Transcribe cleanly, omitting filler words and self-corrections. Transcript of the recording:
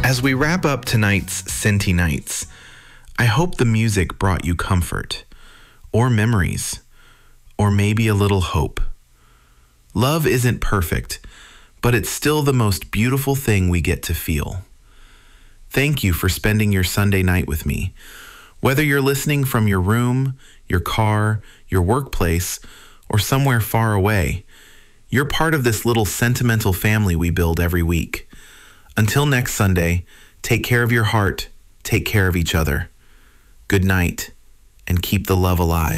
As we wrap up tonight's Cinti Nights, I hope the music brought you comfort, or memories, or maybe a little hope. Love isn't perfect, but it's still the most beautiful thing we get to feel. Thank you for spending your Sunday night with me. Whether you're listening from your room, your car, your workplace, or somewhere far away, you're part of this little sentimental family we build every week. Until next Sunday, take care of your heart, take care of each other. Good night, and keep the love alive.